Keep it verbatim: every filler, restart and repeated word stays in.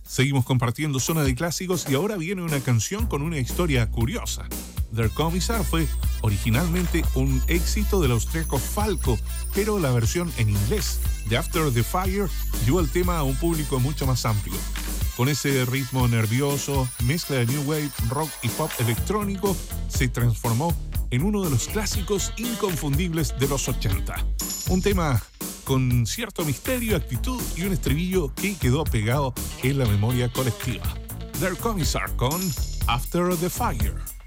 Seguimos compartiendo Zona de Clásicos y ahora viene una canción con una historia curiosa. Der Kommissar fue originalmente un éxito del austríaco Falco, pero la versión en inglés de After the Fire llevó el tema a un público mucho más amplio. Con ese ritmo nervioso, mezcla de new wave, rock y pop electrónico, se transformó en uno de los clásicos inconfundibles de los ochenta. Un tema con cierto misterio, actitud y un estribillo que quedó pegado en la memoria colectiva. Der Kommissar con After the Fire.